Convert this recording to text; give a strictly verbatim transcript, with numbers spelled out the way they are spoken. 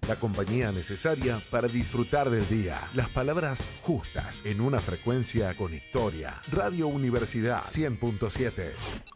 La compañía necesaria para disfrutar del día. Las palabras justas en una frecuencia con historia. Radio Universidad cien punto siete.